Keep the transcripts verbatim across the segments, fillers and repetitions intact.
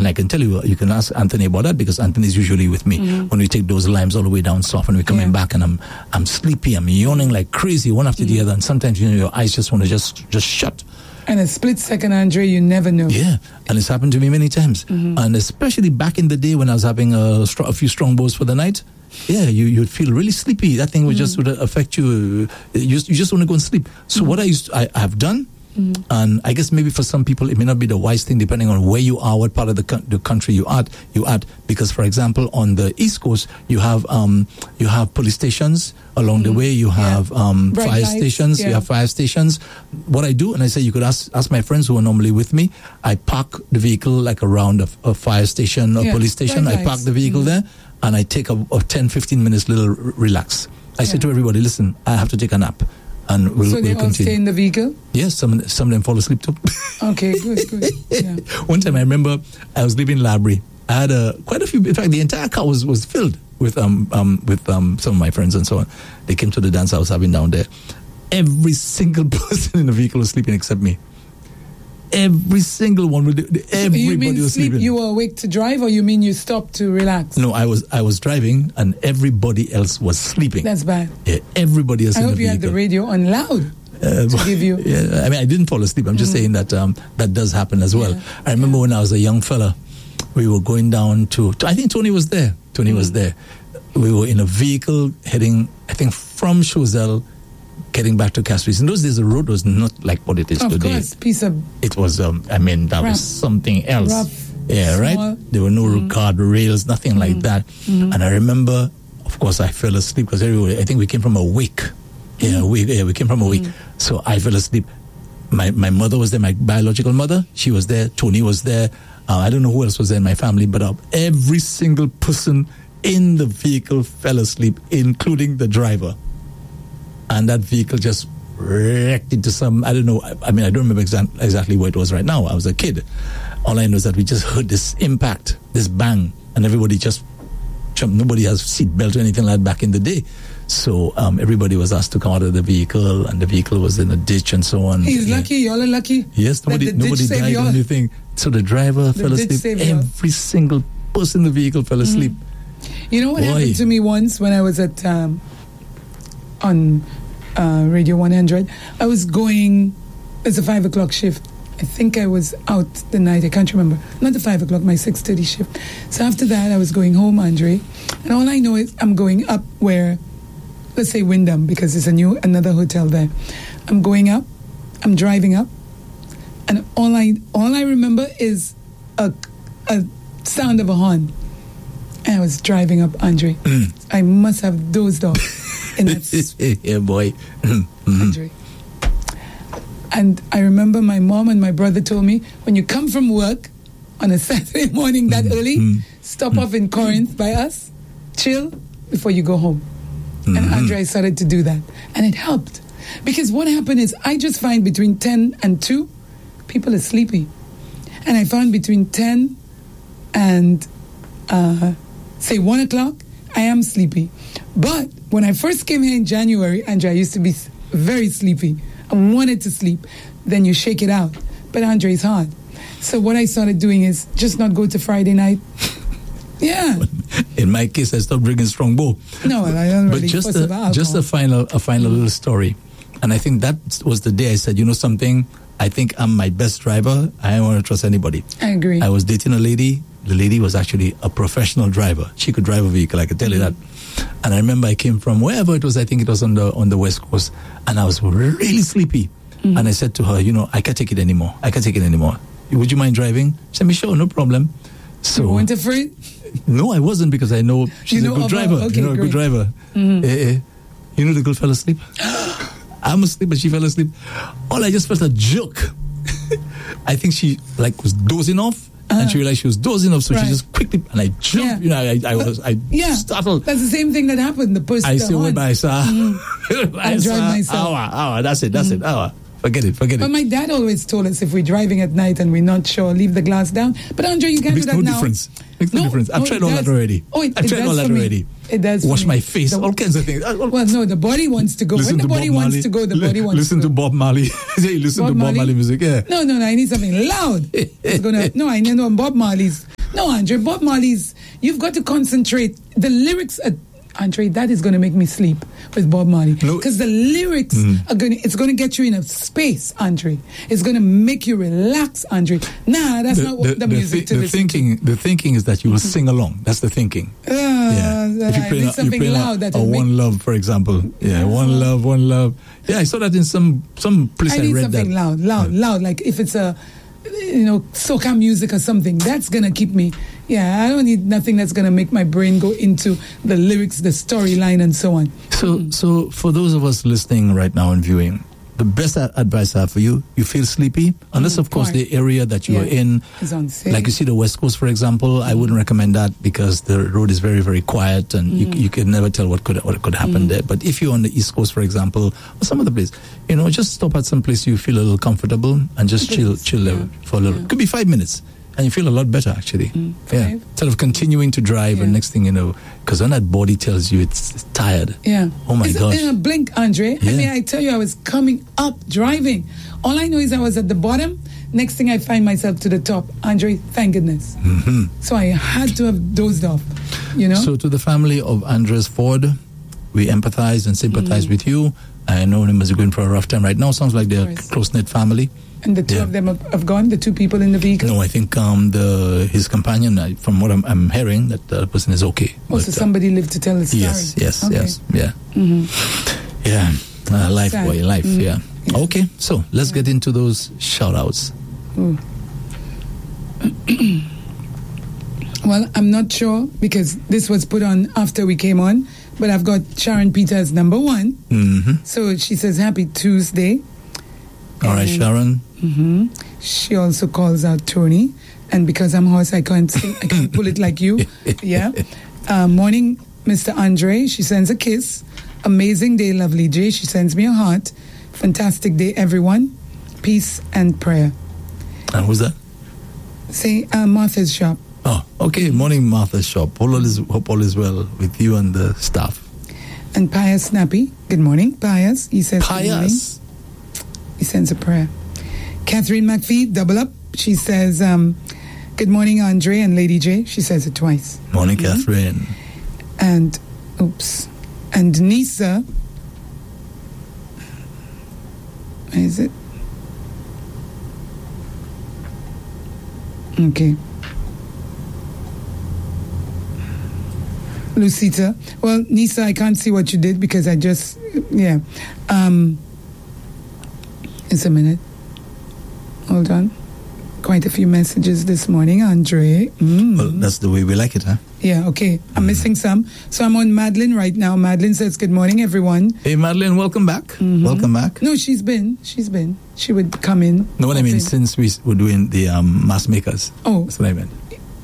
I can tell you, you can ask Anthony about that because Anthony's usually with me mm-hmm. when we take those limes all the way down south and we're coming yeah. back and I'm I'm sleepy, I'm yawning like crazy one after mm-hmm. the other, and sometimes you know your eyes just want to just just shut. And a split second, Andre, you never know. Yeah, and it's happened to me many times, mm-hmm. and especially back in the day when I was having a, a few strong bowls for the night. Yeah, you you'd feel really sleepy. That thing would mm-hmm. just would affect you. You, you just want to go and sleep. So mm-hmm. what I used I have done. Mm-hmm. And I guess maybe for some people it may not be the wise thing, depending on where you are, what part of the co- the country you at. You at because, for example, on the East Coast you have um you have police stations along mm-hmm. the way. You have yeah. um Bright fire lights. stations. Yeah. You have fire stations. What I do, and I say you could ask ask my friends who are normally with me. I park the vehicle like around a, a fire station or yeah. police station. Bright I park the vehicle mm-hmm. there, and I take a, a ten, fifteen minutes little r- relax. I yeah. say to everybody, listen, I have to take a nap. And we'll, so they we'll all continue. stay in the vehicle? Yes, some some of them fall asleep too. Okay, good, good. Yeah. One time I remember I was living in Labrie. I had a, quite a few, in fact the entire car was, was filled with um um with um some of my friends and so on. They came to the dance I was having down there. Every single person in the vehicle was sleeping except me. Every single one, everybody you mean was sleep, sleeping. You were awake to drive, or you mean you stopped to relax? No, I was I was driving, and everybody else was sleeping. That's bad. Yeah, everybody else. I in hope the you vehicle. had the radio on loud uh, to give you. Yeah, I mean, I didn't fall asleep. I'm just mm. saying that um, that does happen as well. Yeah. I remember yeah. when I was a young fella, we were going down to. I think Tony was there. Tony mm. was there. We were in a vehicle heading, I think, from Choiseul, getting back to Castries. In those days, the road was not like what it is of today. Of course, piece of... It was, um, I mean, that rough, was something else. Rough, yeah, small. Right? There were no mm. guardrails, nothing mm. like that. Mm. And I remember, of course, I fell asleep because everybody, I think we came from a wake. Yeah, mm. we, yeah, we came from a wake. Mm. So I fell asleep. My my mother was there, my biological mother. She was there. Tony was there. Uh, I don't know who else was there in my family, but uh, every single person in the vehicle fell asleep, including the driver. And that vehicle just wrecked into some, I don't know, I, I mean, I don't remember exa- exactly where it was right now. I was a kid. All I know is that we just heard this impact, this bang, and everybody just jumped. Nobody has seatbelt or anything like that back in the day. So um, everybody was asked to come out of the vehicle, and the vehicle was in a ditch and so on. He's yeah. lucky, y'all are lucky. Yes, nobody, nobody died or anything. So the driver the fell asleep. Every single person in the vehicle fell asleep. Mm. You know what Boy. happened to me once when I was at um, on uh, Radio one hundred? I was going, it's a five o'clock shift. I think I was out the night, I can't remember. Not the five o'clock, my six thirty shift. So after that, I was going home, Andre. And all I know is I'm going up where, let's say Wyndham, because it's a new, another hotel there. I'm going up, I'm driving up, and all I all I remember is a, a sound of a horn. And I was driving up, Andre. Mm. I must have dozed off. And that's yeah, boy. Mm-hmm. Andre. And I remember my mom and my brother told me, when you come from work on a Saturday morning that mm-hmm. early, stop mm-hmm. off in Corinth by us, chill before you go home. Mm-hmm. And Andre started to do that. And it helped. Because what happened is, I just find between ten and two, people are sleepy. And I found between ten and, uh, say, one o'clock, I am sleepy. But when I first came here in January, Andre, I used to be very sleepy. I wanted to sleep. Then you shake it out. But Andre, it's hard. So what I started doing is just not go to Friday night. Yeah. In my case, I stopped drinking Strongbow. No, I don't really But just fuss a, about just a final, a final mm. little story. And I think that was the day I said, you know something? I think I'm my best driver. I don't want to trust anybody. I agree. I was dating a lady. The lady was actually a professional driver. She could drive a vehicle, I can tell mm-hmm. you that. And I remember I came from wherever it was, I think it was on the on the West Coast, and I was really sleepy. Mm-hmm. And I said to her, you know, I can't take it anymore. I can't take it anymore. Would you mind driving? She said, sure, no problem. So you weren't afraid? No, I wasn't, because I know she's you know a good driver. Okay, you know, a good driver. Mm-hmm. Eh, eh. You know, the girl fell asleep. I'm asleep, but she fell asleep. All I just felt a jerk. I think she like was dozing off. Uh-huh. And she realized she was dozing off, so right. she just quickly, and I jumped, yeah. you know, I, I was, I yeah. startled. That's the same thing that happened. The person, I still went by, sir. Mm-hmm. I drive myself. Hour, hour, that's it, that's mm-hmm. it, hour. Forget it, forget but it. But my dad always told us, if we're driving at night and we're not sure, leave the glass down. But Andre, you can't do that no now. Difference. Makes no, no difference. I've no, tried all does. that already. Oh, it, I've it tried all that me. already. It does. Wash me. my face, the, all kinds of things. Well, no, the body wants to go. Listen when the body Bob wants Marley. to go, the body wants listen to go. Listen to Bob Marley. You listen Bob to Bob Marley? Marley music, yeah. No, no, no, I need something loud. It's gonna, no, I know Bob Marley's No, Andre, Bob Marley's, you've got to concentrate. The lyrics, are, Andre, that is going to make me sleep with Bob Marley. Because no. the lyrics mm. are going to, it's going to get you in a space, Andre. It's going to make you relax, Andre. Nah, that's the, not what the, the music the, to the thinking, to. The thinking is that you will sing along. That's the thinking. Uh, yeah. If you play, something you play loud a, that a will One make... Love, for example. Yeah, One Love, One Love. Yeah, I saw that in some, some place I, I need read something that. loud, loud, yeah. loud. Like if it's a, you know, soca music or something, that's going to keep me... Yeah, I don't need nothing that's going to make my brain go into the lyrics, the storyline, and so on. So, mm. so for those of us listening right now and viewing, the best advice I have for you, you feel sleepy, unless, mm, of course, the area that you yeah. are in, is unsafe. Like you see the West Coast, for example, mm. I wouldn't recommend that because the road is very, very quiet and mm. you, you can never tell what could what could happen mm. there. But if you're on the East Coast, for example, or some other place, you know, just stop at some place you feel a little comfortable and just chill, chill yeah. there for a little. Yeah. Could be five minutes. And you feel a lot better, actually. Mm, yeah. Instead of continuing to drive, yeah. and next thing you know, because when that body tells you it's, it's tired. Yeah. Oh my it's gosh. In a blink, Andre. Yeah. I mean, I tell you, I was coming up driving. All I know is I was at the bottom. Next thing I find myself to the top. Andre, thank goodness. Mm-hmm. So I had to have dozed off, you know? So to the family of Andres Ford, we empathize and sympathize mm. with you. I know they must be going for a rough time right now. Sounds like they're a close-knit family. And the two yeah. of them have, have gone, the two people in the vehicle? No, I think um, the his companion, uh, from what I'm, I'm hearing, that the person is okay. Oh, but, so somebody uh, lived to tell the story? Yes, yes, okay. yes, yeah. Mm-hmm. Yeah, uh, life, Sad. boy, life, mm-hmm. yeah. yeah. Okay, so let's yeah. get into those shout-outs. Well, I'm not sure because this was put on after we came on, but I've got Sharon Peters number one. Mm-hmm. So she says, happy Tuesday. All right, Sharon. Mm-hmm. She also calls out Tony, and because I'm hoarse, I can't sing, I can't pull it like you. Yeah. Uh, morning, Mister Andre. She sends a kiss. Amazing day, lovely Jay. She sends me a heart. Fantastic day, everyone. Peace and prayer. And who's that? Say uh, Martha's shop. Oh, okay. Morning, Martha's shop. Hope all is, hope all is well with you and the staff. And Pius Snappy. Good morning, Pius. He says. Pius. He sends a prayer. Catherine McPhee, double up. She says, um, good morning, Andre and Lady J. She says it twice. Morning, mm-hmm. Catherine. And, oops. And Nisa. Where is it? Okay. Lucita. Well, Nisa, I can't see what you did because I just, yeah. Um, It's a minute. Hold on. Quite a few messages this morning, Andre. Mm. Well, that's the way we like it, huh? Yeah, okay. I'm mm. missing some. So I'm on Madeline right now. Madeline says, good morning, everyone. Hey, Madeline, welcome back. Mm-hmm. Welcome back. No, she's been. She's been. She would come in. No, what I mean, in. since we were doing the um, mass makers. Oh. That's what I meant.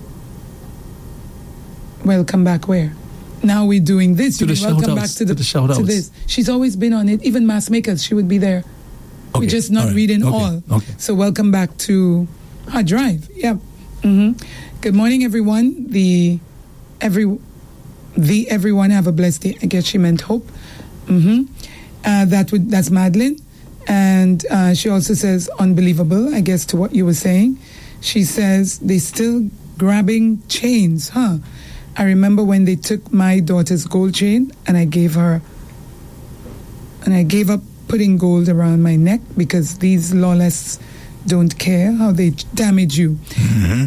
Welcome back where? Now we're doing this. To you the welcome back to the, to the shout-outs. To this. She's always been on it. Even mass makers, she would be there. Okay. We're just not all right. reading okay. all. Okay. So welcome back to our drive. Yeah. Mm-hmm. Good morning, everyone. The every the everyone have a blessed day. I guess she meant hope. Mm-hmm. Uh, that would that's Madeline, and uh, she also says unbelievable. I guess to what you were saying. She says they still grabbing chains, huh? I remember when they took my daughter's gold chain, and I gave her, and I gave up putting gold around my neck because these lawless don't care how they damage you. Mm-hmm.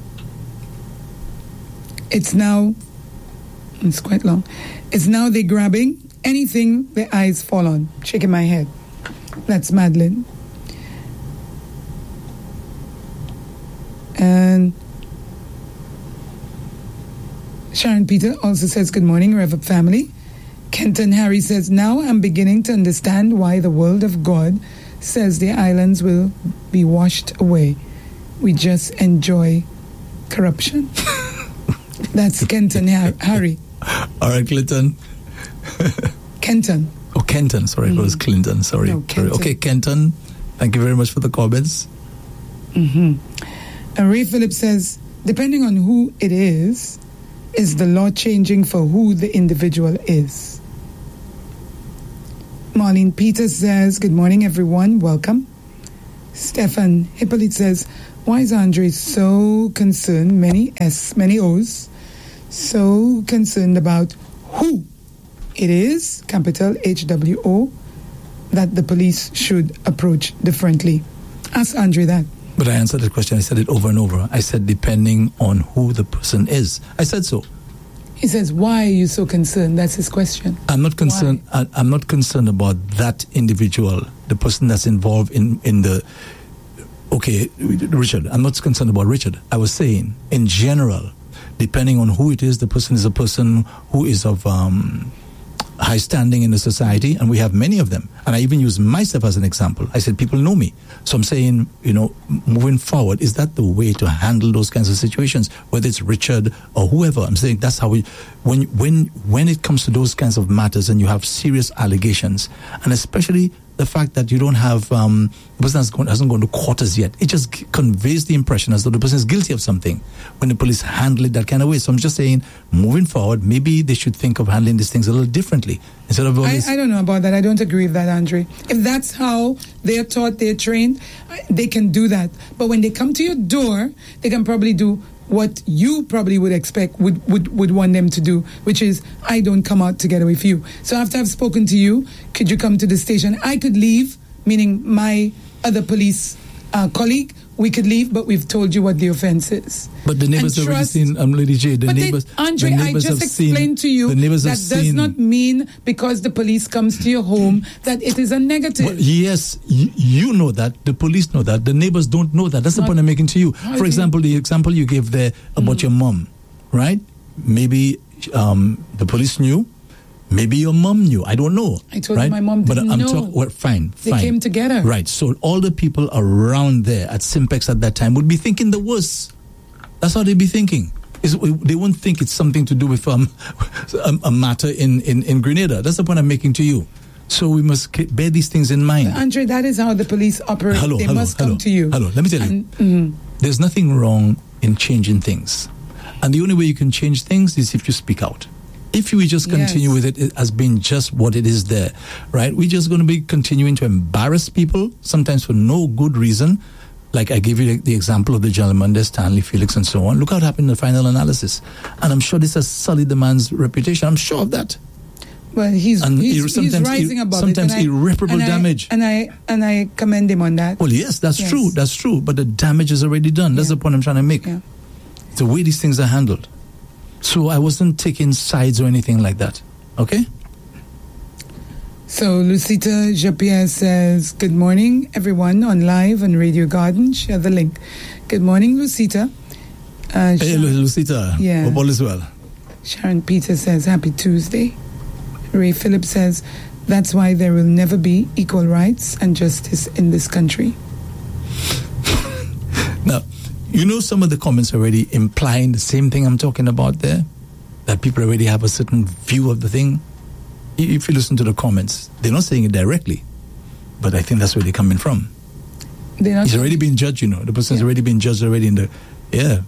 It's now, it's quite long. It's now they grabbing anything their eyes fall on. Shaking my head. That's Madeline. And Sharon Peter also says, good morning, Reverend family. Kenton Harry says, now I'm beginning to understand why the word of God says the islands will be washed away. We just enjoy corruption. That's Kenton Harry. All right, Clinton. Kenton. Oh, Kenton. Sorry, mm-hmm. It was Clinton. Sorry. No, Kenton. Okay, Kenton. Thank you very much for the comments. Mm-hmm. And Ray Phillips says, depending on who it is, is the law changing for who the individual is? Marlene Peters says, good morning, everyone. Welcome. Stefan Hippolyte says, Why is Andre so concerned, many S, many O's, so concerned about who it is, capital H W O, that the police should approach differently? Ask Andre that. But I answered the question. I said it over and over. I said, depending on who the person is. I said so. He says, why are you so concerned? That's his question. I'm not concerned. I, I'm not concerned about that individual, the person that's involved in, in the... Okay, Richard, I'm not concerned about Richard. I was saying, in general, depending on who it is, the person is a person who is of um, high standing in the society, and we have many of them. And I even use myself as an example. I said, people know me. So I'm saying, you know, moving forward, is that the way to handle those kinds of situations? Whether it's Richard or whoever, I'm saying that's how we, when, when, when it comes to those kinds of matters and you have serious allegations, and especially the fact that you don't have, um, the person hasn't gone, hasn't gone to court as yet, it just c- conveys the impression as though the person is guilty of something when the police handle it that kind of way. So I'm just saying, moving forward, maybe they should think of handling these things a little differently. Instead of always... I, I don't know about that. I don't agree with that, Andre. If that's how they're taught, they're trained, they can do that. But when they come to your door, they can probably do what you probably would expect, would, would, would want them to do, which is, I don't come out together with you. So after I've spoken to you, could you come to the station? I could leave, meaning my other police uh, colleague, we could leave, but we've told you what the offense is. But the neighbors have already seen, um, Lady J, the but neighbors... They, Andre, the neighbors I just have explained seen, to you the neighbors that have does seen, not mean because the police comes to your home that it is a negative. Well, yes, you, you know that, the police know that, the neighbors don't know that. That's the Not, point I'm making to you. For example, the example you gave there about mm. your mom, right? Maybe um, the police knew, maybe your mom knew. I don't know. I told right? you my mom didn't but I'm know. Talk, well, fine, they fine. came together. Right, so all the people around there at Simpex at that time would be thinking the worst. That's how they'd be thinking. Is they won't think it's something to do with um, a, a matter in, in, in Grenada. That's the point I'm making to you. So we must bear these things in mind. But Andre, that is how the police operate. Hello, they hello, must hello, come to you. Hello, let me tell and, you. Mm-hmm. There's nothing wrong in changing things. And the only way you can change things is if you speak out. If we just continue yes. with it as being just what it is there, right? We're just going to be continuing to embarrass people, sometimes for no good reason. Like I gave you the, the example of the gentleman there, Stanley Felix and so on. Look what happened in the final analysis. And I'm sure this has sullied the man's reputation. I'm sure of that. Well, he's, and he's, he's rising ir- above sometimes it. Sometimes irreparable I, damage. And I, and I commend him on that. Well, yes, that's yes. true. That's true. But the damage is already done. That's yeah. the point I'm trying to make. Yeah. It's the way these things are handled. So I wasn't taking sides or anything like that. Okay? So Lucita Japierre says, good morning, everyone on live on Radio Garden. Share the link. Good morning, Lucita. Uh, hey, Sharon, Lucita. Yeah. Hope all is well. Sharon Peter says, happy Tuesday. Ray Phillips says, that's why there will never be equal rights and justice in this country. Now, you know, some of the comments already implying the same thing I'm talking about there, that people already have a certain view of the thing. If you listen to the comments, they're not saying it directly, but I think that's where they're coming from. They're not He's already been judged, you know. The person's yeah. already been judged already in the, yeah,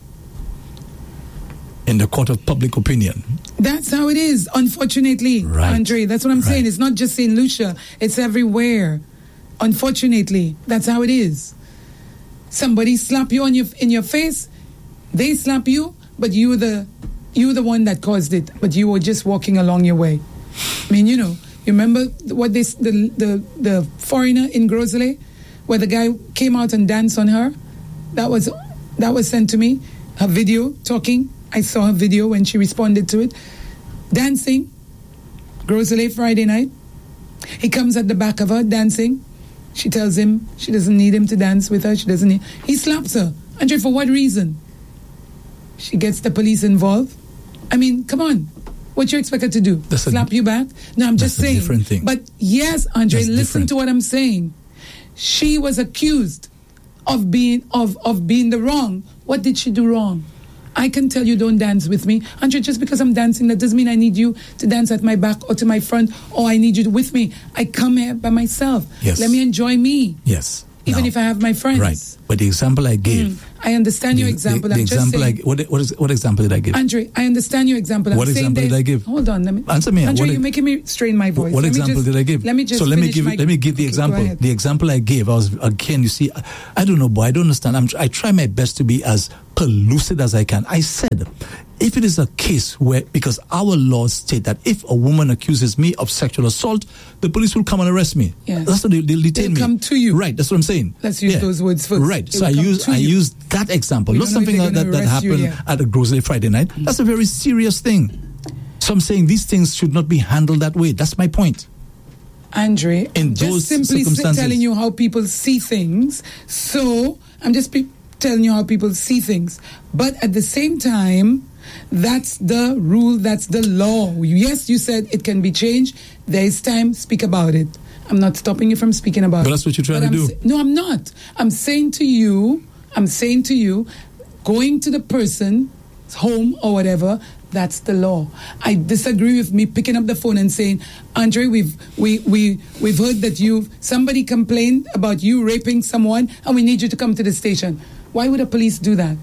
in the court of public opinion. That's how it is, unfortunately, right. Andre. That's what I'm right. saying. It's not just Saint Lucia. It's everywhere. Unfortunately, that's how it is. Somebody slap you on your in your face, they slap you, but you the you the one that caused it. But you were just walking along your way. I mean, you know, you remember what this the the the foreigner in Grosley, where the guy came out and danced on her. That was that was sent to me. Her video talking. I saw her video when she responded to it. Dancing. Grosley Friday night. He comes at the back of her dancing. She tells him she doesn't need him to dance with her. She doesn't need... He slaps her. Andre, for what reason? She gets the police involved. I mean, come on. What you expect her to do? That's Slap a, you back? No, I'm just saying. That's a different thing. But yes, Andre, that's listen different. to what I'm saying. She was accused of being of, of being the wrong. What did she do wrong? I can tell you don't dance with me. Andre, just because I'm dancing, that doesn't mean I need you to dance at my back or to my front, or I need you to with me. I come here by myself. Yes. Let me enjoy me. Yes. even now, if I have my friends. Right. But the example I gave. Mm. I understand your the, example. The, the I'm example just saying, I, what, what, is, what example did I give? Andre, I understand your example. I'm What example saying did I give? Hold on. Let me, Answer me. Andre, what you're making me strain my voice. What let example just, did I give? Let me just So let me give my, let me give the okay, example. The example I gave, I was again. You see, I, I don't know, boy. I don't understand. I'm, I try my best to be as pellucid as I can. I said, if it is a case where, because our laws state that if a woman accuses me of sexual assault, the police will come and arrest me. Yes. That's what they, they'll detain They'll me. come to you. Right. That's what I'm saying. Let's use yeah. those words first. Right. They so I use I you. use that example, We not don't know if something they're that, gonna that arrest you happened yet. at a grocery Friday night. That's a very serious thing. So I'm saying these things should not be handled that way. That's my point. Andre, In I'm just those simply circumstances. telling you how people see things. So I'm just pe- telling you how people see things. But at the same time, that's the rule, that's the law. Yes, you said it can be changed. There is time, speak about it. I'm not stopping you from speaking about But it. that's what you're trying But to I'm do. sa- no, I'm not. I'm saying to you, I'm saying to you, going to the person's home or whatever, that's the law. I disagree with me picking up the phone and saying, Andre, we've we we we've heard that you somebody complained about you raping someone, and we need you to come to the station. Why would the police do that?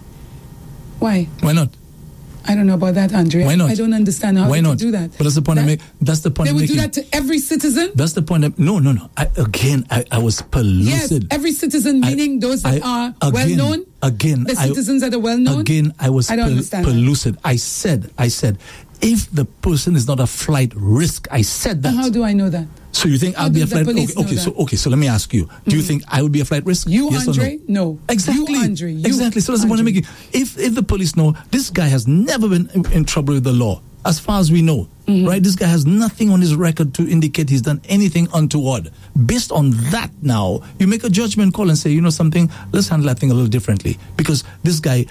Why? Why not? I don't know about that, Andre. Why not? I don't understand how Why they not? could do that. But that's the point That- I make. That's the point They I'm would making. do that to every citizen? That's the point. I'm, no, no, no. I, again, I, I was Yes, pellucid. every citizen, I- meaning those that I- are again, well-known? Again, The I- citizens that are well-known? Again, I was I don't pel- understand that. pellucid. I said, I said, if the person is not a flight risk, I said that. And how do I know that? So you think How I'll be do a the flight? police Okay, okay know so that? okay, so let me ask you: Do you think I would be a flight risk? You, yes Andre? Or no? No. Exactly. You, Andre. You, exactly. So that's the point I'm Andre. making. If if the police know this guy has never been in, in trouble with the law, as far as we know, Mm-hmm. right? This guy has nothing on his record to indicate he's done anything untoward. Based on that, now you make a judgment call and say, you know something, let's handle that thing a little differently because this guy,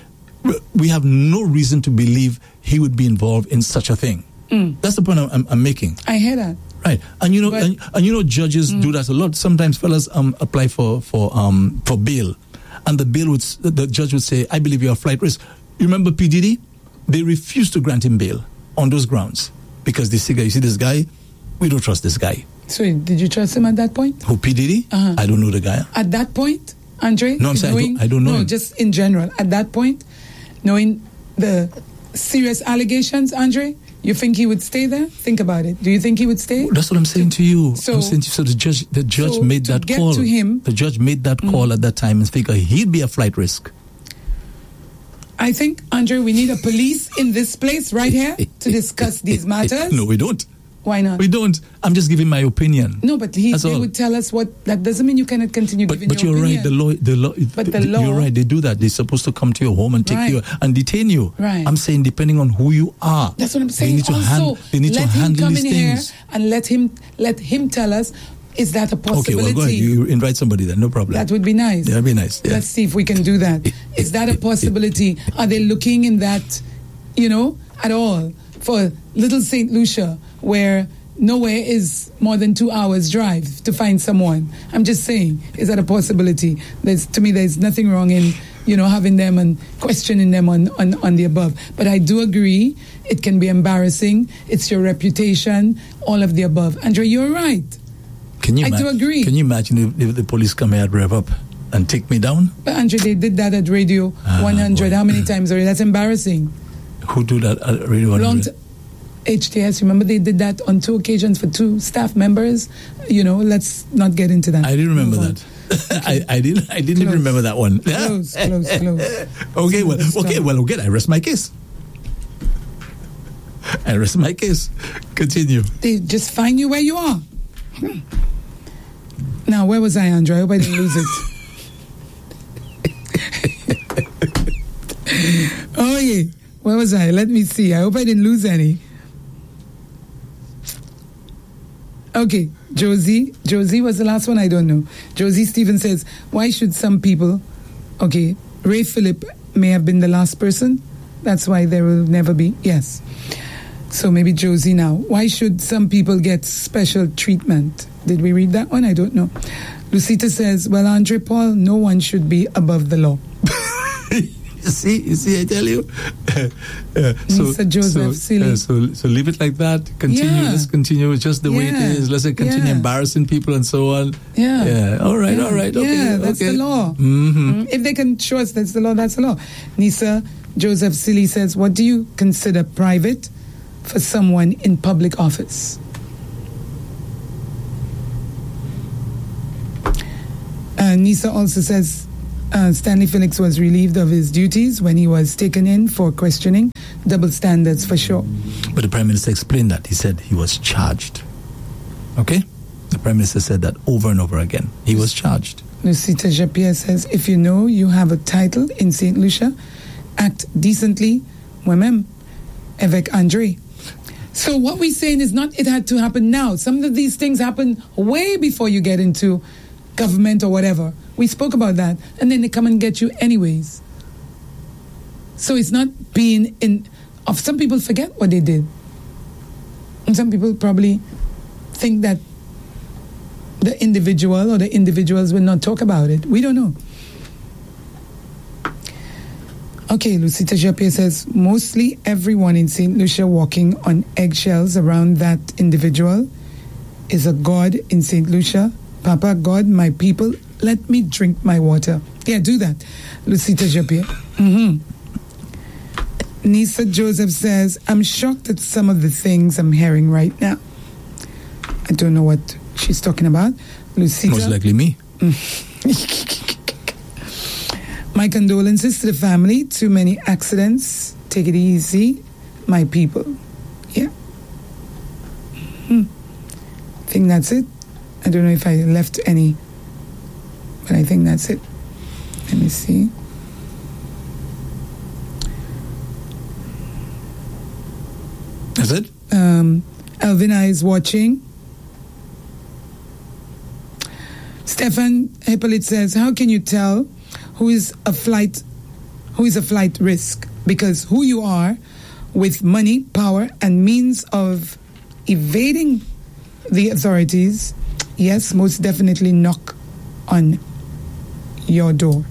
we have no reason to believe he would be involved in such a thing. Mm. That's the point I'm, I'm, I'm making. I hear that. Right, and you know, But- and, and you know, judges Mm. do that a lot. Sometimes fellas um apply for for um for bail, and the bail would s- the judge would say, "I believe you're a flight risk." You remember P D D? They refused to grant him bail on those grounds because they say, "You see this guy, we don't trust this guy." So did you trust him at that point? Who P D D? Uh-huh. I don't know the guy. At that point, Andre? No, I'm saying I don't- I don't know No, him. just in general. At that point, knowing the serious allegations, Andre, you think he would stay there? Think about it. Do you think he would stay? That's what I'm saying to you. So- I'm saying to you, so the judge, the judge so made to that get call. to him- the judge made that call at that time and figure he'd be a flight risk. I think, Andre, we need a police in this place right here to discuss these matters. No, we don't. Why not? We don't. I'm just giving my opinion. No, but he That's they all. would tell us what. That doesn't mean you cannot continue But, giving but your you're opinion. right. The law, the law. But the th- law- You're right. They do that. They're supposed to come to your home and take Right. you and detain you. Right. I'm saying depending on who you are. That's what I'm They saying. need to also, hand- They need let to him handle come these in things. here and let him let him tell us. Is that a Okay. possibility? Well, go ahead. You invite somebody then. No problem. That would be nice. That'd be nice. Yeah. Let's see if we can do that. Is that a possibility? Are they looking in that, you know, at all for Little Saint Lucia, where nowhere is more than two hours drive to find someone? I'm just saying, is that a possibility? There's, to me, there's nothing wrong in, you know, having them and questioning them on, on, on the above. But I do agree, it can be embarrassing. It's your reputation, all of the above. Andre, you're right. Can you? I ima- do agree. Can you imagine if, if the police come here and rev up and take me down? But Andre, they did that at Radio Ah, one hundred. boy. How many times already? That's embarrassing. Who do that? At Radio one Long hundred? t- H T S, remember they did that on two occasions for two staff members? You know, let's not get into that. I didn't remember Move on. that. I, I didn't. I didn't even Close. remember that one. Close, close, close. Okay, well, Let's okay, go. well, okay. I rest my case. I rest my case. Continue. They just find you where you are. Hmm. Now, where was I, Andre? I hope I didn't lose it. Oh, yeah. Where was I? Let me see. I hope I didn't lose any. Okay, Josie. Josie was the last one. I don't know. Josie Stevens says, why should some people... Okay, Ray Phillip may have been the last person. That's why there will never be... Yes. So maybe Josie now. Why should some people get special treatment? Did we read that one? I don't know. Lucita says, well, Andre Paul, no one should be above the law. You see, you see, I tell you. uh, so, Mister Joseph so, Silly. uh, so, so leave it like that. Continue. Yeah. Let's continue just the way it Yeah. is. Let's say continue Yeah. embarrassing people and so on. Yeah. Yeah. All right. Yeah. All right. Okay. Yeah, that's okay. the law. Mm-hmm. Mm, If they can show us that's the law, that's the law. Nisa Joseph Silly says, what do you consider private for someone in public office? Uh, Nisa also says uh, Stanley Felix was relieved of his duties when he was taken in for questioning. Double standards for sure. But the Prime Minister explained that. He said he was charged. Okay? The Prime Minister said that over and over again. He was charged. Lucita Japierre says, if you know you have a title in Saint Lucia, act decently, moi-même, avec Andre. So what we're saying is not it had to happen now. Some of these things happen way before you get into government or whatever. We spoke about that. And then they come and get you anyways. So it's not being in... Of some people forget what they did. And some people probably think that the individual or the individuals will not talk about it. We don't know. Okay, Lucita Japierre says, mostly everyone in Saint Lucia walking on eggshells around that individual is a god in Saint Lucia. Papa, God, my people, let me drink my water. Yeah, do that, Lucita Japierre. Mm-hmm. Nisa Joseph says, I'm shocked at some of the things I'm hearing right now. I don't know what she's talking about. Lucita. Most likely me. My condolences to the family. Too many accidents. Take it easy, my people. Yeah. Hmm. I think that's it. I don't know if I left any, but I think that's it. Let me see. That's it? Um, Elvina is watching. Stefan Hippolyte says, how can you tell who is a flight who is a flight risk? Because who you are with money, power, and means of evading the authorities, yes, most definitely knock on your door.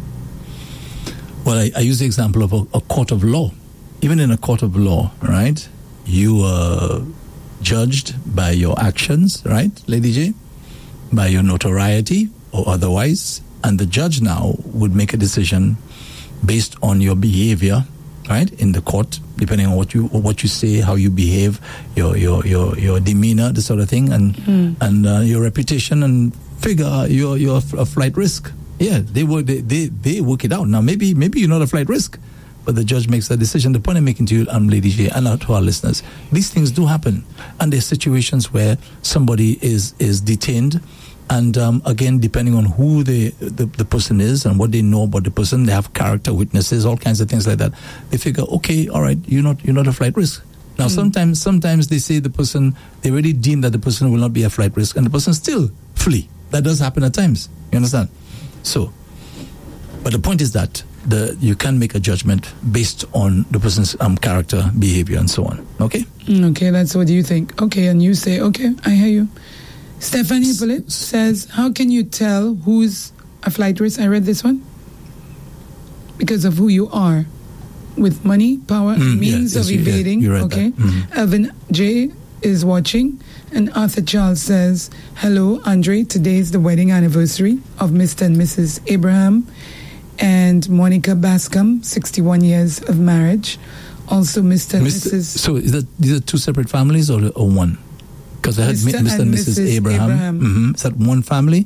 Well, I, I use the example of a, a court of law. Even in a court of law, right? You are judged by your actions, right, Lady J? By your notoriety or otherwise. And the judge now would make a decision based on your behavior, right, in the court, depending on what you what you say, how you behave, your your your, your demeanor, this sort of thing, and mm. and uh, your reputation, and figure you're you're a flight risk. Yeah, they work they, they they work it out. Now maybe maybe you're not a flight risk, but the judge makes that decision. The point I'm making to you, um, Lady J, and to our listeners, these things do happen, and there's situations where somebody is is detained. And um, again, depending on who the, the the person is and what they know about the person, they have character witnesses, all kinds of things like that. They figure, okay, all right, you're not you're not a flight risk. Now, mm. sometimes sometimes they say the person, they already deem that the person will not be a flight risk, and the person still flee. That does happen at times. You understand? So, but the point is that the you can make a judgment based on the person's um, character, behavior, and so on. Okay? Okay, that's what you think. Okay, and you say, okay, I hear you. Stephanie Hippolyte says, how can you tell who's a flight risk? I read this one. Because of who you are. With money, power, mm, means yeah, of yes, evading. You, yeah, you okay. Mm-hmm. Elvin J is watching. And Arthur Charles says, hello, Andre. Today is the wedding anniversary of Mister and Missus Abraham and Monica Bascom, sixty-one years of marriage. Also, Mister and Mister Missus So is that, these are two separate families or, or one? Because I had Mister Mister and Missus Abraham. Abraham. Mm-hmm. Is that one family?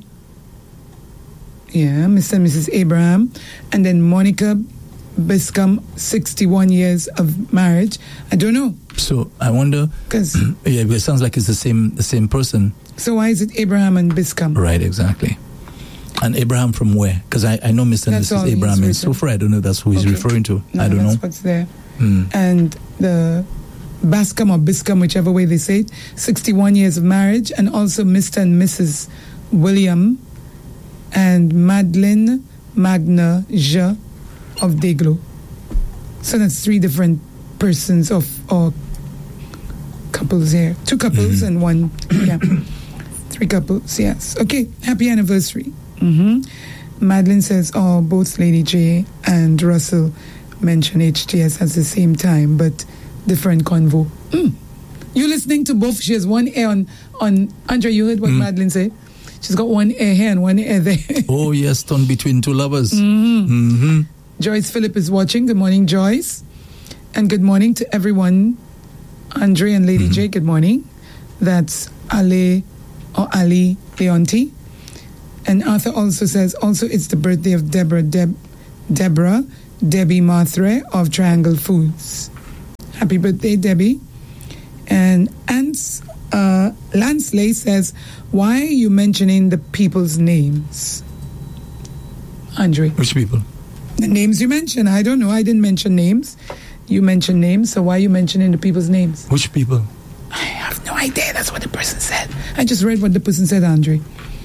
Yeah, Mister and Missus Abraham. And then Monica Biscom, sixty-one years of marriage. I don't know. So I wonder, because yeah, it sounds like it's the same the same person. So why is it Abraham and Biscom? Right, exactly. And Abraham from where? Because I, I know Mister and Missus Abraham in Soufrière. I don't know if that's who he's okay. referring to. No, I don't that's know. What's there. Mm. And the Bascom or Biscom, whichever way they say it, sixty-one years of marriage, and also Mister and Missus William and Madeleine Magna Je of Deglo. So that's three different persons of or couples here. Two couples mm-hmm. and one, yeah. Three couples, yes. Okay, happy anniversary. Mm-hmm. Madeline says, oh, both Lady J and Russell mention H T S at the same time, but different convo. Mm. You listening to both? She has one ear on, on Andre, you heard what mm. Madeline said? She's got one ear here and one ear there. Oh, yes, torn between two lovers. Mm-hmm. Mm-hmm. Joyce Phillip is watching. Good morning, Joyce. And good morning to everyone. Andre and Lady mm-hmm. J, good morning. That's Ale or Ali Leonti. And Arthur also says, also it's the birthday of Deborah, Deb, Deborah, Debbie Marthre of Triangle Foods. Happy birthday, Debbie. And Ants, uh, Lance Lay says, why are you mentioning the people's names? Andre. Which people? The names you mentioned. I don't know. I didn't mention names. You mentioned names, so why are you mentioning the people's names? Which people? I have no idea. That's what the person said. I just read what the person said, Andre.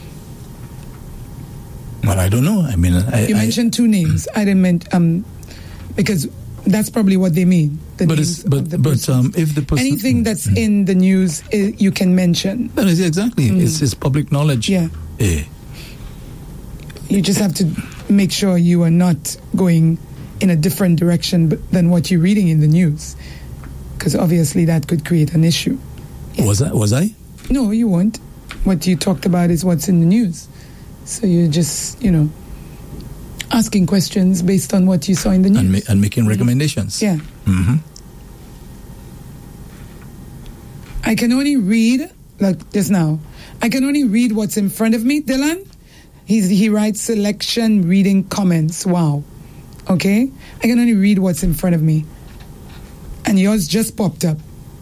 Well, I don't know. I mean, I, you I, mentioned two names. I didn't mean um because that's probably what they mean. The but names it's, but of the but um, if the person anything that's mm. in the news, uh, you can mention. That is exactly. Mm. It's, it's public knowledge. Yeah. Eh. You just have to make sure you are not going in a different direction than what you're reading in the news, because obviously that could create an issue. Yeah. Was I? Was I? No, you won't. What you talked about is what's in the news. So you're just, you know, asking questions based on what you saw in the news. And, ma- and making recommendations. Yeah. Mm-hmm. I can only read, like just now, I can only read what's in front of me, Dylan. He's, he writes selection reading comments. Wow. Okay? I can only read what's in front of me. And yours just popped up.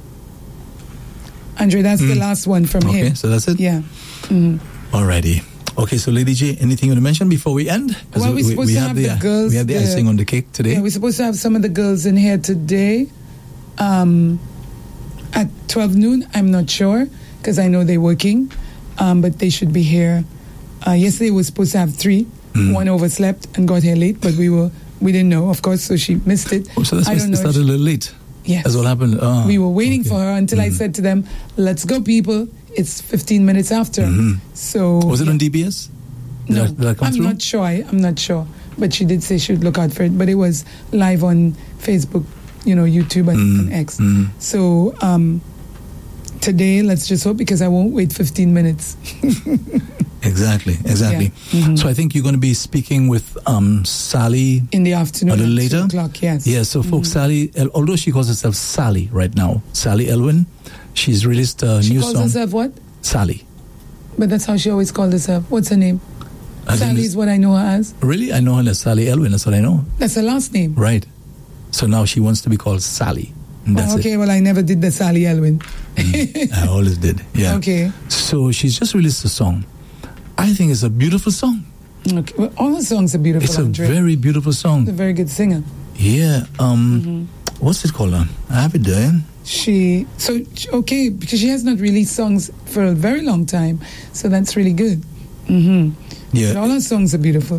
Andre, that's mm. the last one from okay, here. Okay, so that's it? Yeah. Mm. Alrighty. Okay, so Lady J, anything you want to mention before we end? Well, we're supposed we, we to have, have the, the girls. We have the, the icing on the cake today. Yeah, we're supposed to have some of the girls in here today. Um, at twelve noon, I'm not sure, because I know they're working. Um, but they should be here. Uh, yesterday we were supposed to have three. Mm. One overslept and got here late, but we were we didn't know, of course, so she missed it. Oh, so that's why it started a little late. Yes. That's what happened. Oh, we were waiting okay. for her until mm. I said to them, let's go, people. It's fifteen minutes after. Mm-hmm. So was it yeah. on D B S? Did no, I, did I come I'm through? not sure. I, I'm not sure. But she did say she would look out for it. But it was live on Facebook, you know, YouTube and, mm. and X. Mm. So um, today, let's just hope, because I won't wait fifteen minutes. Exactly, exactly. Yeah. Mm-hmm. So I think you're going to be speaking with um, Sally in the afternoon, a little later. two o'clock, yes. Yeah. So, folks, mm-hmm. Sally, although she calls herself Sally right now, Sally Elwin, she's released a she new song. She calls herself what? Sally. But that's how she always called herself. What's her name? Her Sally name is, is what I know her as. Really, I know her as Sally Elwin. That's what I know. That's her last name. Right. So now she wants to be called Sally. And that's oh, okay, it. well, I never did the Sally Elwin. mm, I always did. Yeah. Okay. So she's just released a song. I think it's a beautiful song. Okay. Well, all the songs are beautiful. It's a Andre. very beautiful song. She's a very good singer. Yeah. Um. Mm-hmm. What's it called? On? I have it there. She so okay because she has not released songs for a very long time, so that's really good. Mm-hmm. Yeah. But all her songs are beautiful.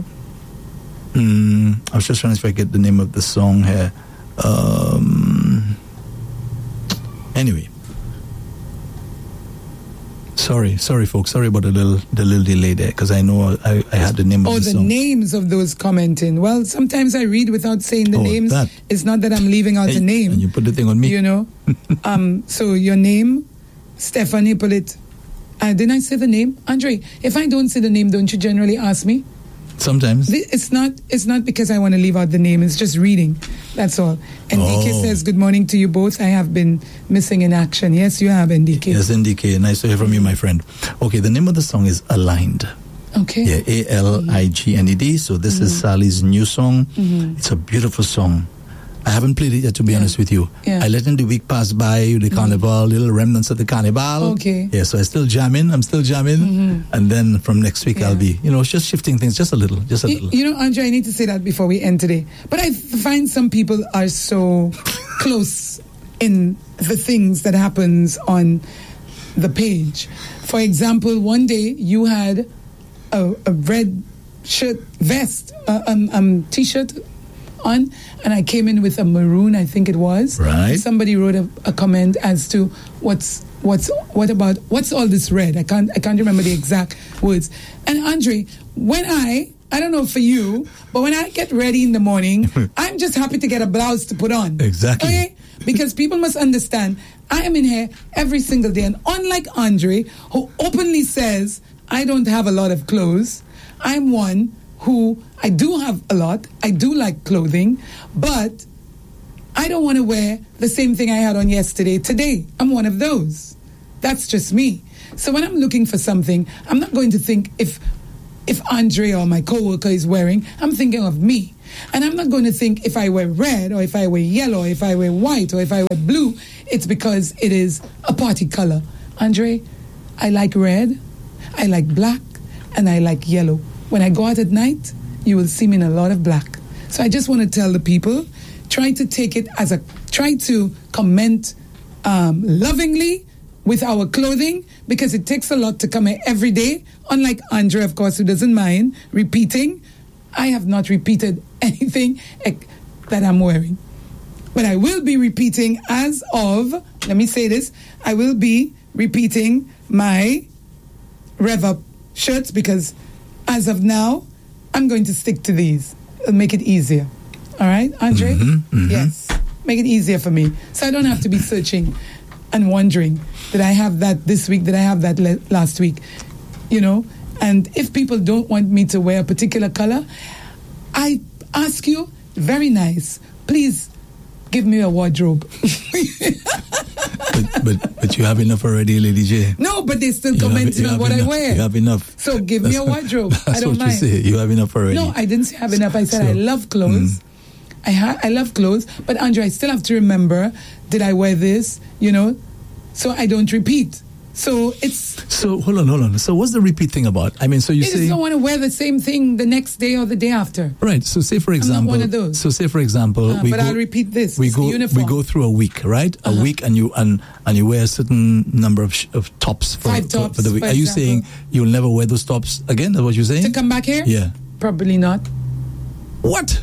Mm, I was just trying to forget the name of the song here. Um. Anyway. Sorry, sorry, folks. Sorry about the little, the little delay there, because I know I, I had the name of oh, the, the song. names of those commenting. Well, sometimes I read without saying the oh, names. That. It's not that I'm leaving out hey, the name. And you put the thing on me. You know. um. So your name, Stephanie Hippolyte. Uh, didn't I say the name, Andre? If I don't say the name, don't you generally ask me? Sometimes. It's not It's not because I want to leave out the name. It's just reading. That's all. N D K oh. says, good morning to you both. I have been missing in action. Yes, you have, N D K. Yes, N D K. Nice to hear from you, my friend. Okay, the name of the song is Aligned. Okay. Yeah, A L I G N E D. So this mm-hmm. is Sally's new song. Mm-hmm. It's a beautiful song. I haven't played it yet, to be yeah. honest with you. Yeah. I let in the week pass by, the mm-hmm. carnival, little remnants of the carnival. Okay. Yeah, so I still jamming. I'm still jamming. Mm-hmm. And then from next week, yeah. I'll be, you know, just shifting things just a little, just a you, little. You know, Andre, I need to say that before we end today. But I find some people are so close in the things that happens on the page. For example, one day you had a, a red shirt, vest, uh, um, um, T-shirt on, and I came in with a maroon, I think it was. Right. Somebody wrote a, a comment as to what's what's what about what's all this red? I can't I can't remember the exact words. And Andre, when I I don't know for you, but when I get ready in the morning, I'm just happy to get a blouse to put on. Exactly. Okay? Because people must understand, I am in here every single day. And unlike Andre, who openly says, I don't have a lot of clothes, I'm one who, I do have a lot. I do like clothing, but I don't want to wear the same thing I had on yesterday today. I'm one of those. That's just me. So when I'm looking for something, I'm not going to think if if Andre or my coworker is wearing, I'm thinking of me. And I'm not going to think if I wear red or if I wear yellow, or if I wear white or if I wear blue, it's because it is a party color. Andre, I like red, I like black, and I like yellow. When I go out at night, you will see me in a lot of black. So I just want to tell the people, try to take it as a, try to comment um, lovingly with our clothing, because it takes a lot to come here every day. Unlike Andre, of course, who doesn't mind repeating. I have not repeated anything that I'm wearing. But I will be repeating as of, let me say this, I will be repeating my Rev Up shirts, because as of now, I'm going to stick to these. It'll make it easier. All right, Andre? Mm-hmm, mm-hmm. Yes. Make it easier for me. So I don't have to be searching and wondering, did I have that this week? Did I have that le- last week? You know? And if people don't want me to wear a particular color, I ask you, very nice, please give me a wardrobe. but, but but you have enough already, Lady J. No, but they still You have- commenting you on have what enough. I wear. You have enough. So give me a wardrobe. That's I don't what mind. you say. You have enough already. No, I didn't say have enough. I said So- I love clothes. Mm. I ha- I love clothes, but Andre, I still have to remember, did I wear this? You know, so I don't repeat. So it's. So hold on, hold on. So what's the repeat thing about? I mean, so you I say just don't want to wear the same thing the next day or the day after. right. So say for not example, one of those. so say for example, Uh, we but go, I'll repeat this. We It's go the uniform. we go through a week, right? A Uh-huh. week, and you and and you wear a certain number of sh- of tops for, Five for- tops, for the week. for Are you example. saying you'll never wear those tops again? That's what you're saying? To come back here? Yeah. Probably not. What?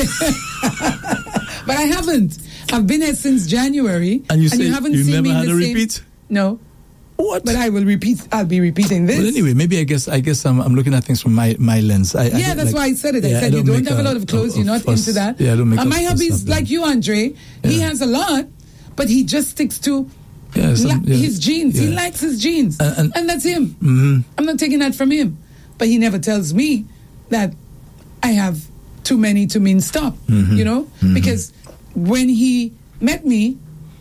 But I haven't. I've been here since January. And you say haven't you seen never me in had the a same- repeat? No. What? But I will repeat. I'll be repeating this. Well, anyway, maybe I guess I guess I'm, I'm looking at things from my, my lens. I, I Yeah, don't that's like- why I said it. I yeah, said you don't make have a lot of clothes. You're not fuss. into that. Yeah, I don't make And a my fuss hubby's of that. like you, Andre. He Yeah. has a lot, but he just sticks to Yeah, some- la- yeah, his jeans. He yeah. likes his jeans, And- and- and that's him. Mhm. I'm not taking that from him, but he never tells me that I have too many to mean stop. Mhm. You know, Mhm. because when he met me,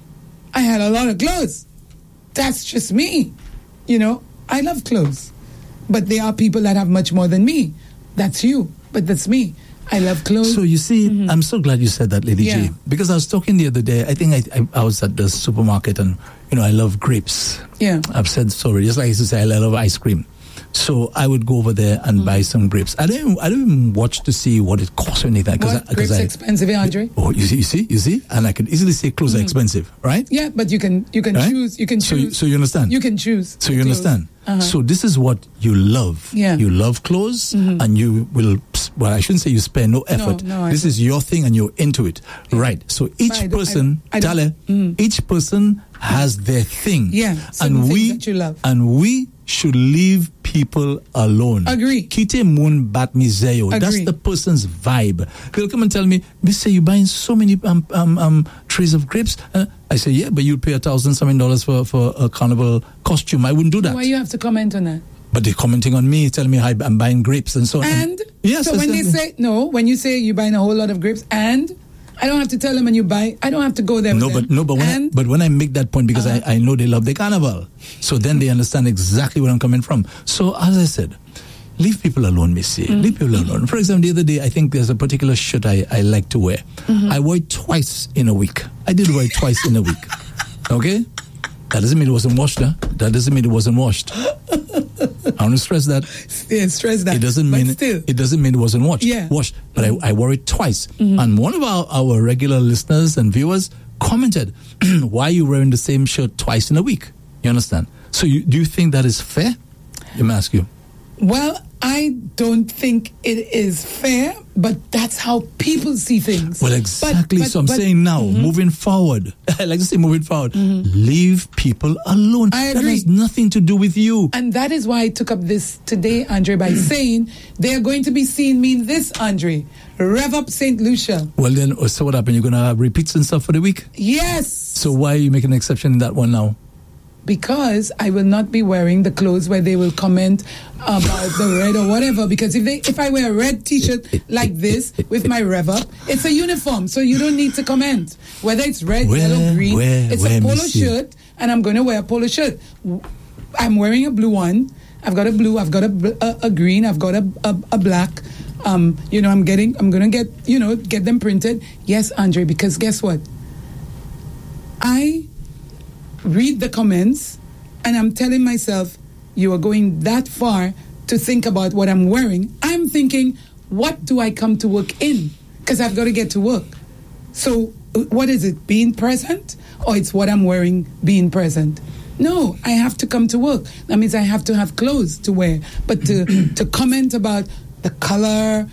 I had a lot of clothes. That's just me. You know, I love clothes, but there are people that have much more than me. That's you, but that's me. I love clothes. So you see, I'm so glad you said that, Lady Yeah. G, because I was talking the other day. I think I, I, I was at the supermarket, and you know I love grapes. Yeah. I've said sorry, just like I used to say, I love ice cream. So I would go over there and Mm-hmm. buy some grapes. I don't, even, I don't even watch to see what it costs or anything. Cause What? I, cause Grapes I, expensive, eh, Andre? Oh, you see, you see, you see, and I could easily say clothes are expensive, right? Yeah, but you can you can Right? choose. You can So you- choose. so you understand? You can choose. So you clothes. understand? Uh-huh. So this is what you love. Yeah. You love clothes, and you will, well, I shouldn't say you spare no effort. no, I this is your thing and you're into it. Right. So each But I don't- person, I don't- I Dale, don't- each person has their thing. Yeah, certain And things we, that you love. and we should leave people alone. Agree. Kite mun bat mizeo. That's Agree. the person's vibe. They'll come and tell me, Mister, you buying so many um, um, um, trays of grapes? Uh, I say, yeah, but you'd pay a thousand something dollars for, for a carnival costume. I wouldn't do that. Why you have to comment on that? But they're commenting on me, telling me how I'm buying grapes and so on. And yes, so when they exactly. say no, when you say you're buying a whole lot of grapes, and I don't have to tell them when you buy. I don't have to go there. no, with but them. no, but when I, and, but when I make that point, because Uh-huh. I, I know they love the carnival, so then they understand exactly where I'm coming from. So as I said, leave people alone, Missy. Mm-hmm. Leave people alone. For example, the other day, I think there's a particular shirt I, I like to wear. Mm-hmm. I wore it twice in a week. I did wear it twice in a week. Okay. That doesn't mean it wasn't washed. Huh? That doesn't mean it wasn't washed. I want to stress that. yeah, stress that. It doesn't but mean still. it doesn't mean it wasn't watched. Yeah. Washed. But I, I wore it twice. Mm-hmm. And one of our, our regular listeners and viewers commented, why are you wearing the same shirt twice in a week? You understand? So you, do you think that is fair? Let me ask you. Well, I don't think it is fair, but that's how people see things. Well, exactly. But, but, so I'm but, saying now, mm-hmm. moving forward, I like to say moving forward, mm-hmm. leave people alone. I That agree. has nothing to do with you. And that is why I took up this today, Andre, by saying they are going to be seeing me in this, Andre. Rev up Saint Lucia. Well, then, so what happened? You're going to have repeats and stuff for the week? Yes. So why are you making an exception in that one now? Because I will not be wearing the clothes where they will comment about the red or whatever. Because if they, if I wear a red T-shirt like this with my rev up, it's a uniform, so you don't need to comment. Whether it's red, Where, yellow, green, where, it's where, a polo monsieur? shirt, and I'm going to wear a polo shirt. I'm wearing a blue one. I've got a blue. I've got a, a, a green. I've got a, a, a black. Um, you know, I'm getting. I'm going to get. You know, get them printed. Yes, Andre. Because guess what? I read the comments, and I'm telling myself, you are going that far to think about what I'm wearing. I'm thinking, what do I come to work in? Because I've got to get to work. So what is it, being present? Or it's what I'm wearing being present? No, I have to come to work. That means I have to have clothes to wear. But to, to comment about the color...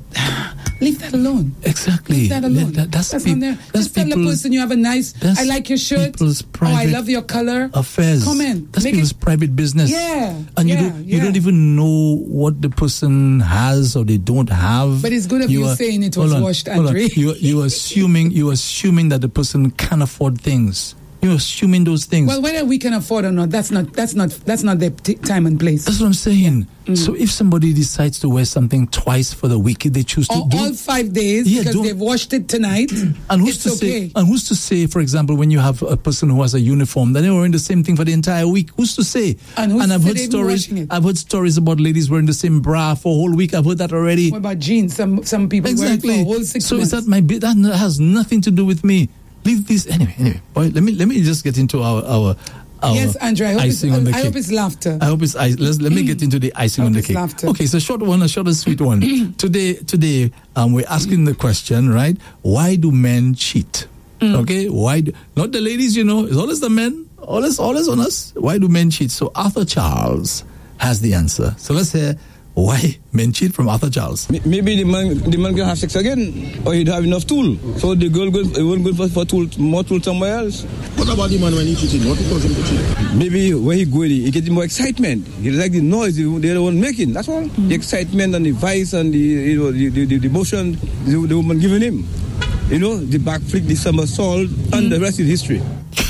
Leave that alone. Exactly. Leave that alone. That, that's that's peop- on there. that's Just tell the person you have a nice, I like your shirt. People's Oh, I private love your color. affairs. Comment. That's Make people's it, private business. Yeah. And yeah, you don't yeah. you don't even know what the person has or they don't have. But it's good of you, are, saying it was on, washed, hold on. Andre. You you assuming you assuming that the person can afford things. You're assuming those things. Well, whether we can afford or not, that's not that's not that's not the t- time and place. That's what I'm saying. Mm. So if somebody decides to wear something twice for the week, if they choose to Or do all five days Yeah, because don't- they've washed it tonight, and who's it's to okay. say? And who's to say? For example, when you have a person who has a uniform, then they're wearing the same thing for the entire week. Who's to say? And who's I've to say heard they've been stories. washing it? I've heard stories about ladies wearing the same bra for a whole week. I've heard that already. What about jeans? Some some people Exactly. wear it for a whole six so months. is that my bit? That has nothing to do with me. Leave this anyway. Anyway, boy, let me let me just get into our our. our yes, Andre. I hope, it's, icing on the I cake. hope it's laughter. I hope it's ice. Let's, let me get into the icing I on hope the it's cake. laughter. Okay, so short one, a short and sweet one. today, today, um, we're asking the question, right? Why do men cheat? Mm. Okay, why? Do, not the ladies, you know. It's always the men. Always, always on us. Why do men cheat? So Arthur Charles has the answer. So let's hear why men cheat from Arthur Charles. Maybe the man, the man can have sex again, or he'd have enough tool. So the girl go, won't go for, for tool, more tool somewhere else. What about the man when he cheating? What causes him to cheat? Maybe when he go, he gets more excitement. He like the noise they're the one making. That's all. Mm-hmm. The excitement and the vice and the you know the the, the, the motion the, the woman giving him. You know the backflip, the somersault, mm-hmm. and the rest is history.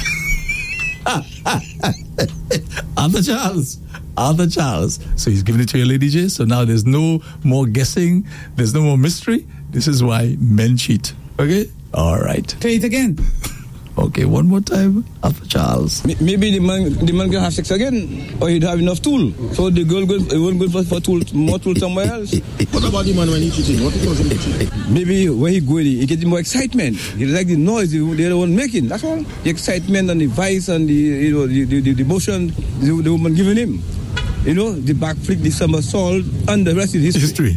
Arthur Charles. Arthur Charles. So he's giving it to your Lady J. So now there's no more guessing. There's no more mystery. This is why men cheat. Okay? All right. Play it again. Okay, one more time. Arthur Charles. Maybe the man, the man can have sex again, or he'd have enough tool. So the girl go, won't go for, for tool, more tool somewhere else. What about the man when he cheating? What causes him to cheat? Maybe when he go, he gets more excitement. He like the noise they're the one making. That's all. The excitement and the vice and the you know the the, the, the motion the, the woman giving him. You know the backflip, the somersault, and the rest is history.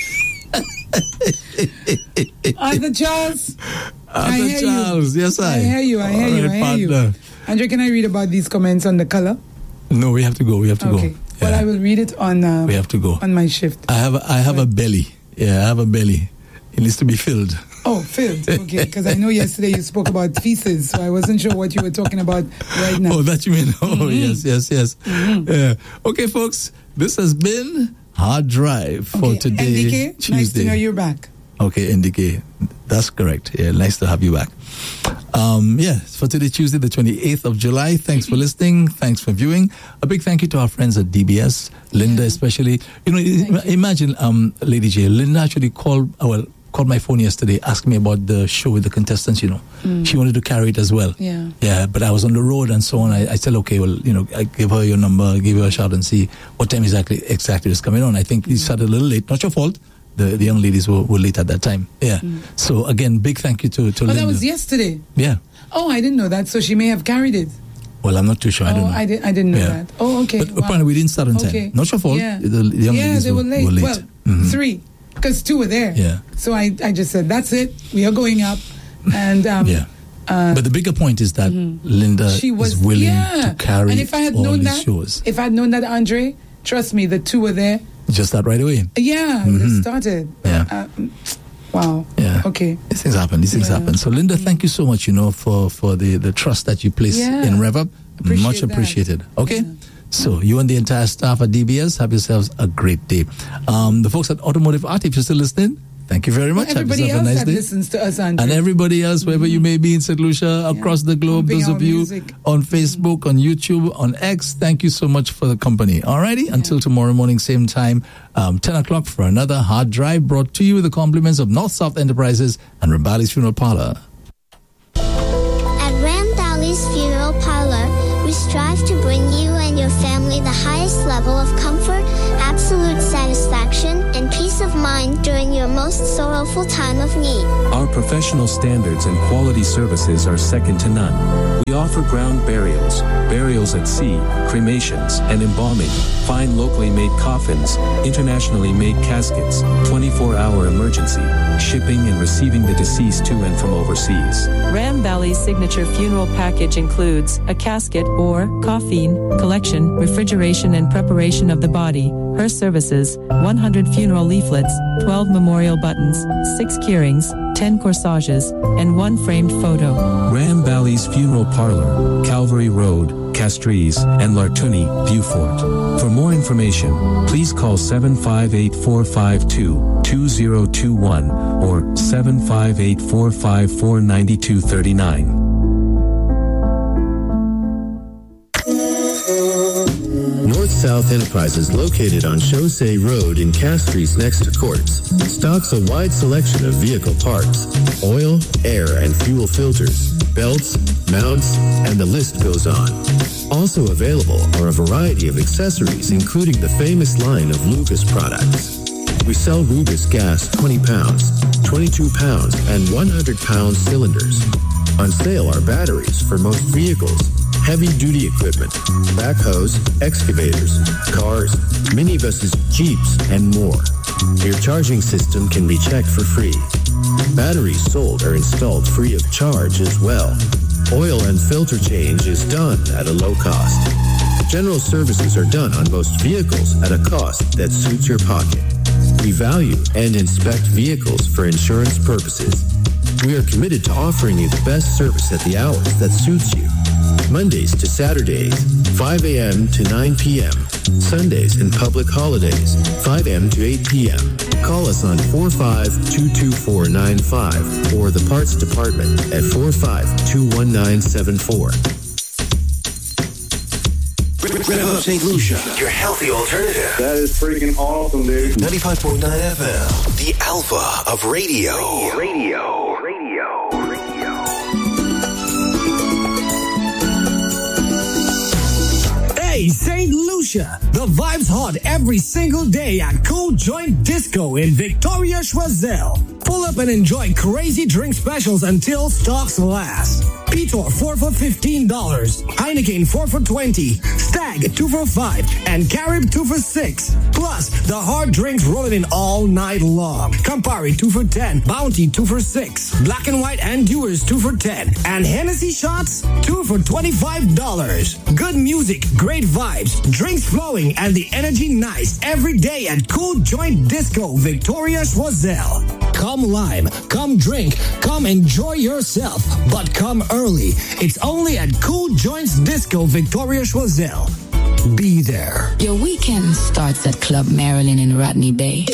history. Arthur Charles. Arthur Charles, you. yes, I. I hear you. I hear All you. right, I hear partner. you. Andre, can I read about these comments on the color? No, we have to go. We have to okay. go. Well, yeah. I will read it on. Uh, we have to go on my shift. I have. A, I have a belly. Yeah, I have a belly. It needs to be filled. Oh, filled. Okay, because I know yesterday you spoke about feces, so I wasn't sure what you were talking about right now. Oh, that you mean? Oh, mm-hmm. yes, yes, yes. Mm-hmm. Yeah. Okay, folks, this has been Hard Drive for okay. today, N D K, Tuesday. nice to know you're back. Okay, N D K, that's correct. Yeah, nice to have you back. Um, yeah, for today, Tuesday, the twenty-eighth of July. Thanks for listening. Thanks for viewing. A big thank you to our friends at D B S, Linda yeah. especially. You know, thank imagine, you. um, Lady J, Linda actually called, uh, well, called my phone yesterday, asked me about the show with the contestants, you know. Mm. She wanted to carry it as well. Yeah. Yeah, but I was on the road and so on. I, I said, okay, well, you know, I give her your number, give her a shout and see what time exactly exactly is coming on. I think mm. you started a little late. Not your fault. The, the young ladies were, were late at that time. Yeah. Mm. So, again, big thank you to, to oh, Linda. That was yesterday? Yeah. Oh, I didn't know that. So she may have carried it. Well, I'm not too sure. Oh, I don't know. I, did, I didn't know yeah. that. Oh, okay. But wow. apparently we didn't start on okay. time. Not your fault. Yeah, the, the young yeah ladies they were, were late. Were late. Well, mm-hmm. three. Because two were there. Yeah. So I, I just said, that's it. We are going up. And um, yeah. Uh, but the bigger point is that mm-hmm. Linda she was, is willing yeah. to carry and if I had all known these that, shows. If I had known that, Andre, trust me, the two were there. Just start right away. Yeah, Mhm. it started. Yeah. Uh, wow. Yeah. Okay. These things happen. These things Yeah. happen. So, Linda, thank you so much, you know, for, for the, the trust that you place Yeah. in RevUp. Appreciate Much that. appreciated. Okay? Yeah. So, you and the entire staff at D B S, have yourselves a great day. Um, the folks at Automotive Art, if you're still listening, thank you very much. Have Everybody yourself else a nice that day. listens to us, Andrew. And everybody else, wherever you may be in Saint Lucia, across the globe, Pumping those our of you music. on Facebook, on YouTube, on X, thank you so much for the company. Alrighty, until tomorrow morning, same time, um, ten o'clock for another Hard Drive brought to you with the compliments of North South Enterprises and Rambali's Funeral Parlor. At Rambali's Funeral Parlor, we strive to bring you and your family the highest level of comfort, absolute satisfaction, and peace of mind during your most sorrowful time of need. Our professional standards and quality services are second to none. We offer ground burials, burials at sea, cremations, and embalming, fine locally made coffins, internationally made caskets, twenty-four hour emergency, shipping and receiving the deceased to and from overseas. Ram Valley's signature funeral package includes a casket or coffin collection, refrigeration and preparation of the body, hearse services, one hundred funeral leaflets, twelve memorial buttons, six keurings, ten corsages, and one framed photo. Ram Valley's Funeral Parlor, Calvary Road, Castries, and Lartuni, Beaufort. For more information, please call seven five eight, four five two, two zero two one or seven five eight, four five four, nine two three nine. North-South Enterprises, located on Chaussee Road in Castries next to Courts, stocks a wide selection of vehicle parts, oil, air, and fuel filters, belts, mounts, and the list goes on. Also available are a variety of accessories, including the famous line of Lucas products. We sell Rubis gas twenty pounds, twenty-two pounds, and one hundred pound cylinders. On sale are batteries for most vehicles, heavy-duty equipment, backhoes, excavators, cars, minibuses, Jeeps, and more. Your charging system can be checked for free. Batteries sold are installed free of charge as well. Oil and filter change is done at a low cost. General services are done on most vehicles at a cost that suits your pocket. We value and inspect vehicles for insurance purposes. We are committed to offering you the best service at the hours that suits you. Mondays to Saturdays, five a.m. to nine p.m. Sundays and public holidays, five a.m. to eight p.m. Call us on four five two two four nine five or the parts department at four five two one nine seven four. RevUp Saint Lucia, your healthy alternative. That is freaking awesome, dude. ninety-five point nine F M, the alpha of radio. Radio. Radio. Radio. Hey, Saint Lucia! The vibe's hot every single day at Cool Joint Disco in Victoria, Choiseul. Pull up and enjoy crazy drink specials until stocks last. Petor four for fifteen dollars, Heineken four for twenty, Stag two for five, and Carib two for six. Plus, the hard drinks rolling in all night long. Campari two for ten, Bounty two for six, Black and White and Dewar's two for ten, and Hennessy shots two for twenty-five dollars. Good music, great vibes, drinks flowing, and the energy nice every day at Cool Joint Disco, Victoria, Choiseul. Come lime, come drink, come enjoy yourself, but come early. It's only at Cool Joints Disco, Victoria, Choiseul. Be there. Your weekend starts at Club Marilyn in Rodney Bay.